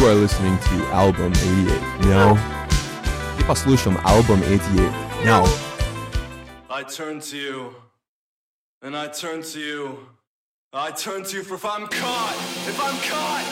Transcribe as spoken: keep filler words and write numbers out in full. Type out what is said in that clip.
You are listening to Album eighty-eight. Now, ты послушаем Album eighty-eight. Now. I turn to you, and I turn to you. I turn to you for if I'm caught, if I'm caught,